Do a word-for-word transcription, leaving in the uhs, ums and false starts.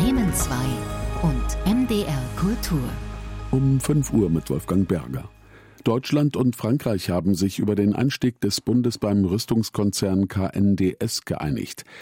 Bremen zwei und M D R Kultur. Um fünf Uhr mit Wolfgang Berger. Deutschland und Frankreich haben sich über den Einstieg des Bundes beim Rüstungskonzern K N D S geeinigt.